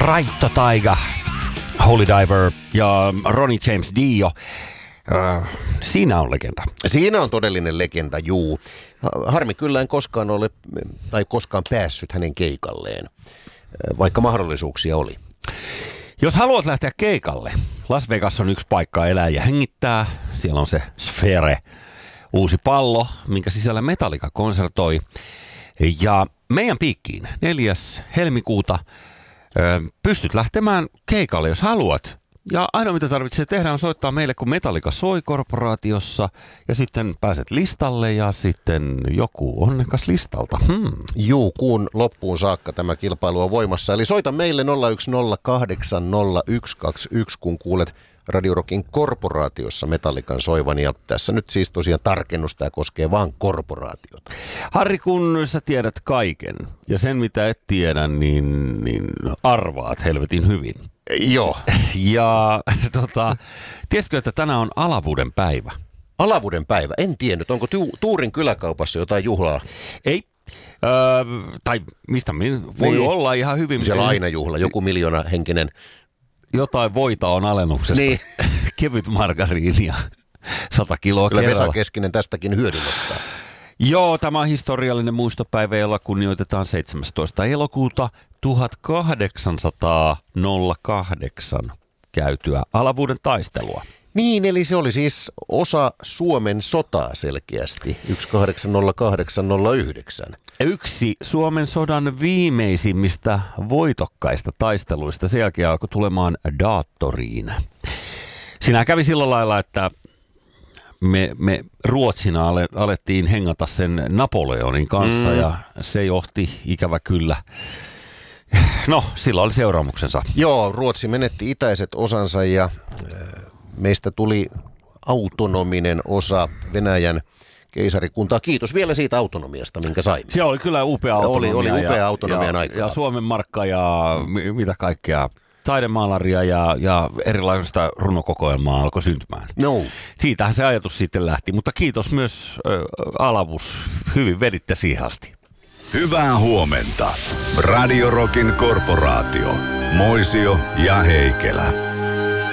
Raitto Taiga, Holy Diver ja Ronnie James Dio. Siinä on legenda. Siinä on todellinen legenda, juu. Harmi kyllä en koskaan päässyt hänen keikalleen, vaikka mahdollisuuksia oli. Jos haluat lähteä keikalle, Las Vegas on yksi paikka elää ja hengittää. Siellä on se Sphere, uusi pallo, minkä sisällä Metallica konsertoi. Ja meidän piikkiin 4. helmikuuta pystyt lähtemään keikalle, jos haluat. Ja ainoa mitä tarvitsee tehdä on soittaa meille, kun Metallica soi korporaatiossa. Ja sitten pääset listalle ja sitten joku onnekas listalta. Juu, kuun loppuun saakka tämä kilpailu on voimassa. Eli soita meille 01080121, kun kuulet Radio Rockin korporaatiossa Metallican soivan. Ja tässä nyt siis tosiaan tarkennus, tämä koskee vaan korporaatiota. Harri, kun sä tiedät kaiken ja sen mitä et tiedä, niin arvaat helvetin hyvin. Joo. Ja tiesitkö, että tänään on Alavuuden päivä? Alavuuden päivä? En tiennyt. Onko Tuurin kyläkaupassa jotain juhlaa? Ei. Tai mistä voi olla ihan hyvin. Siellä on aina juhla, joku 1 miljoona henkinen. Jotain voita on alennuksesta. Niin. Kevyt margariinia, 100 kiloa kyllä kerralla. Vesa Keskinen tästäkin hyödynnettä. Joo, tämä on historiallinen muistopäivä, jolla kunnioitetaan 17. elokuuta 1808 käytyä Alavuuden taistelua. Niin, eli se oli siis osa Suomen sotaa selkeästi, 1808-09. Yksi Suomen sodan viimeisimmistä voitokkaista taisteluista. Sen jälkeen alkoi tulemaan Daattoriin. Siinä kävi sillä lailla, että me Ruotsina alettiin hengata sen Napoleonin kanssa ja se johti ikävä kyllä. No, sillä oli seuraamuksensa. Joo, Ruotsi menetti itäiset osansa ja meistä tuli autonominen osa Venäjän keisarikuntaa. Kiitos vielä siitä autonomiasta, minkä saimme. Se oli kyllä upea autonomia. Oli upea autonomian aikaa. Ja Suomen markka ja mitä kaikkea. Taidemaalaria ja erilaista runokokoelmaa alkoi syntymään. No. Siitähän se ajatus sitten lähti, mutta kiitos myös Alavus. Hyvin veditte siihen asti. Hyvää huomenta. Radio Rockin korporaatio. Moisio ja Heikelä.